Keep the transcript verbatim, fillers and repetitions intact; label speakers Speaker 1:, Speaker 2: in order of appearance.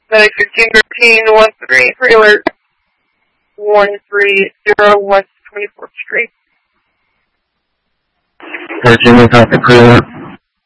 Speaker 1: Medic fifteen thirteen one three, pre-alert one three zero West twenty-fourth Street.
Speaker 2: thirteen, we copy, pre-alert.